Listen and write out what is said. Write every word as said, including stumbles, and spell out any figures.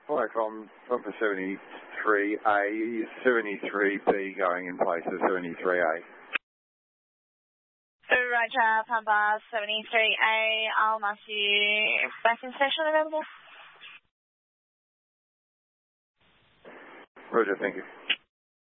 Hello, from from for seventy-three A, is seventy-three B going in place of seventy-three A? Roger, Papa seventy-three A, I'll mark you back in station available. Roger, thank you.